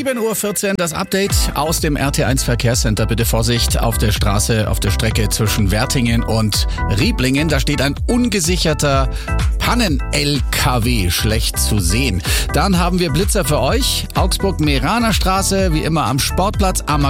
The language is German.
7:14 Uhr das Update aus dem RT1 Verkehrscenter. Bitte Vorsicht auf der Straße, auf der Strecke zwischen Wertingen und Rieblingen. Da steht ein ungesicherter Pannen-LKW, schlecht zu sehen. Dann haben wir Blitzer für euch. Augsburg-Meraner Straße, wie immer am Sportplatz, am